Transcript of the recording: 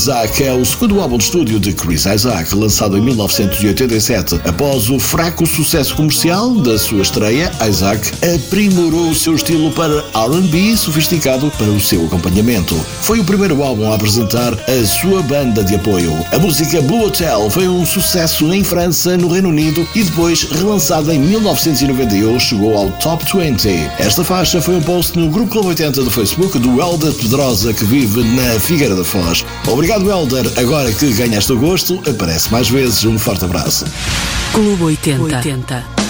Isaac é o segundo álbum de estúdio de Chris Isaak, lançado em 1987. Após o fraco sucesso comercial da sua estreia, Isaac aprimorou o seu estilo para R&B sofisticado para o seu acompanhamento. Foi o primeiro álbum a apresentar a sua banda de apoio. A música Blue Hotel foi um sucesso em França, no Reino Unido e depois, relançada em 1991, chegou ao Top 20. Esta faixa foi um post no Grupo Clube 80 do Facebook do Helder Pedrosa, que vive na Figueira da Foz. Obrigado, Helder. Agora que ganhaste o gosto, aparece mais vezes. Um forte abraço. Clube 80.